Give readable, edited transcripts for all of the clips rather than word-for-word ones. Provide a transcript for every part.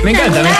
Me encanta. 4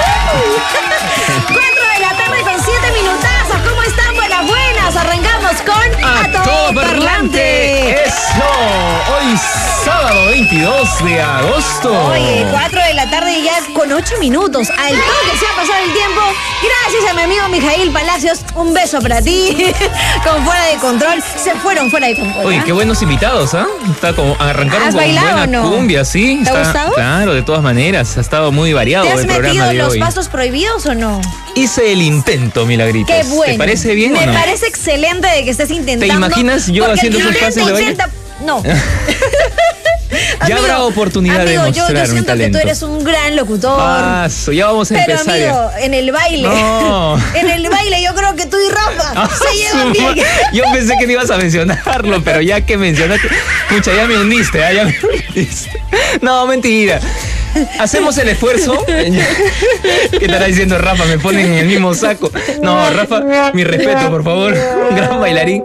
de la tarde con 7 minutazos. ¿Cómo están? Buenas. Arrancamos con A Todo Parlante. Eso. Hoy sábado 22 de agosto. Oye, 4 de la tarde y ya con 8 minutos. Al toque se ha pasado el tiempo. Gracias a mi amigo Mijail Palacios. Un beso para ti. Con Fuera de Control. Se fueron fuera de control. Oye, qué buenos invitados, ¿ah? Está como arrancaron ¿Has con bailado buena o no? cumbia, ¿sí? ¿Te ha gustado? Claro, de todas maneras. Ha estado muy variado ¿Te has el programa metido de los hoy. pasos prohibidos o no? Hice el intento, Milagritos. Qué bueno. ¿Te parece bien o no? Me parece excelente de que estés intentando. ¿Te imaginas yo porque haciendo el esos pases de baile? 80, no. Ya habrá oportunidad de amigo, mostrar yo mi siento talento. que tú eres un gran locutor. Ya vamos a Pero empezar. amigo, en el baile. No. En el baile yo creo que tú y Rafa se llevan bien. Yo pensé que no ibas a mencionarlo, pero ya que mencionaste, pucha, ya me hundiste, ya me hundiste. No, mentira. Hacemos el esfuerzo. ¿Qué estará diciendo Rafa? Me ponen en el mismo saco. No, Rafa, mi respeto, por favor. Un gran bailarín.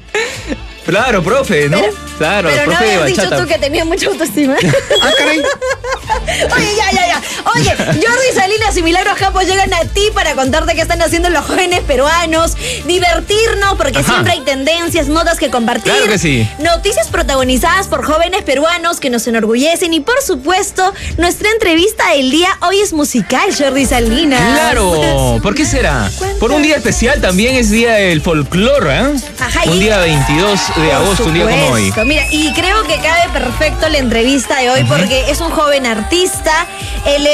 Claro, profe, ¿no? Claro, Pero no profe de habías dicho bachata. tú que tenía mucha autoestima. Caray. Oye, ya. Oye, Jordi Salinas y Milagros Campos llegan a ti para contarte qué están haciendo los jóvenes peruanos, divertirnos, porque siempre hay tendencias, notas que compartir. Claro que sí. Noticias protagonizadas por jóvenes peruanos que nos enorgullecen y, por supuesto, nuestra entrevista del día hoy es musical, Jordi Salinas. Claro, ¿por qué será? Por un día especial también es día del folclore, ¿eh? Ajá, un día 22 de agosto, un día como hoy. Mira, y creo que cabe perfecto la entrevista de hoy porque es un joven artista. Él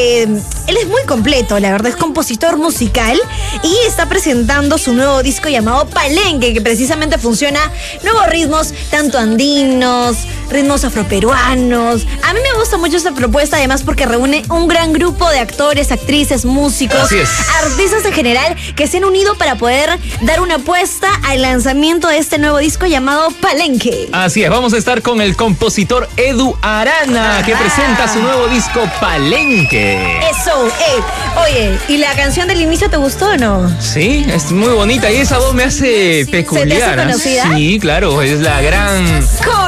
es muy completo, la verdad, es compositor musical y está presentando su nuevo disco llamado Palenque, que precisamente funciona nuevos ritmos, tanto andinos, ritmos afroperuanos. A mí me gusta mucho esta propuesta, además porque reúne un gran grupo de actores, actrices, músicos, Así es. artistas en general que se han unido para poder dar una apuesta al lanzamiento de este nuevo disco llamado Palenque. Así es, vamos a estar con el compositor Edu Arana, que presenta su nuevo disco Palenque. Eso, oye, ¿y la canción del inicio te gustó o no? Sí, es muy bonita y esa voz me hace peculiar. ¿Se te hace conocida? Sí, claro, es la gran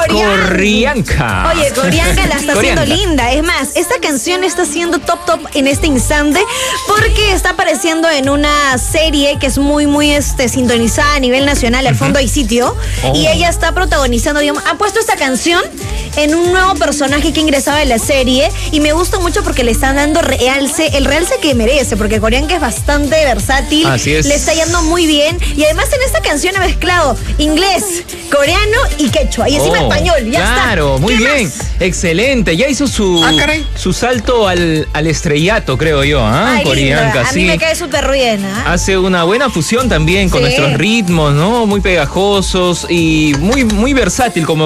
Corianca. Oye, Corianca la está haciendo Corianca. linda. Es más, esta canción está siendo top en este instante porque está apareciendo en una serie que es muy sintonizada a nivel nacional. Al fondo hay sitio. Oh. Y ella está protagonizando, digamos, ha puesto esta canción en un nuevo personaje que ingresaba en la serie y me gusta mucho porque le están dando el realce que merece, porque Corianca es bastante versátil. Así es. Le está yendo muy bien y además en esta canción ha mezclado inglés, coreano y quechua y encima español. Ya está. Claro, muy ¿Qué bien. más? Excelente. Ya hizo su salto al estrellato, creo yo, ¿ah? Ay, Corianca, linda. A sí. mí me cae súper bien, ¿ah? Hace una buena fusión también con Sí. nuestros ritmos, ¿no? Muy pegajosos y muy versátil como